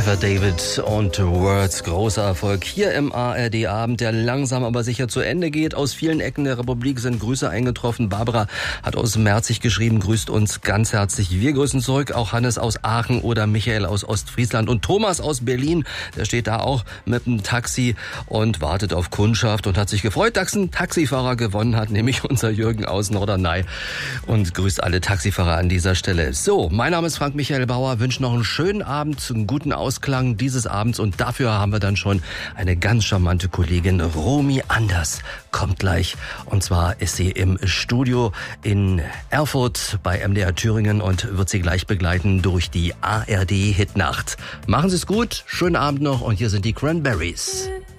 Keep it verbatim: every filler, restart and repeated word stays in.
Trevor David und Words, großer Erfolg hier im A R D-Abend, der langsam aber sicher zu Ende geht. Aus vielen Ecken der Republik sind Grüße eingetroffen. Barbara hat aus Merzig geschrieben, grüßt uns ganz herzlich. Wir grüßen zurück, auch Hannes aus Aachen oder Michael aus Ostfriesland und Thomas aus Berlin. Der steht da auch mit dem Taxi und wartet auf Kundschaft und hat sich gefreut, dass ein Taxifahrer gewonnen hat, nämlich unser Jürgen aus Norderney, und grüßt alle Taxifahrer an dieser Stelle. So, mein Name ist Frank Michael Bauer, wünsche noch einen schönen Abend, einen guten Ausklang dieses Abends, und dafür haben wir dann schon eine ganz charmante Kollegin. Romy Anders kommt gleich, und zwar ist sie im Studio in Erfurt bei M D R Thüringen und wird sie gleich begleiten durch die A R D Hitnacht. Machen Sie es gut, schönen Abend noch, und hier sind die Cranberries.